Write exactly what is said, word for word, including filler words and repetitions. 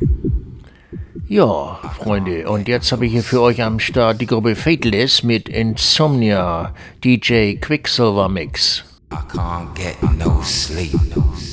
Ja, Freunde, und jetzt habe ich hier für euch am Start die Gruppe Fatalist mit Insomnia, D J Quicksilver Mix. I can't get no sleep.